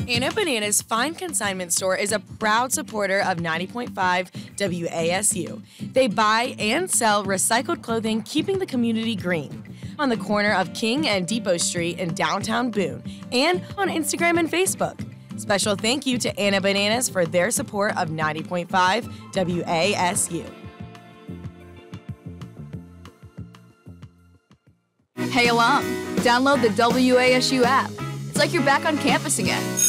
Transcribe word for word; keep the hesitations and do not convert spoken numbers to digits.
Anna Bananas Fine Consignment Store is a proud supporter of ninety point five W A S U. They buy and sell recycled clothing, keeping the community green. On the corner of King and Depot Street in downtown Boone, and on Instagram and Facebook. Special thank you to Anna Bananas for their support of ninety point five W A S U. Hey alum, download the W A S U app. It's like you're back on campus again.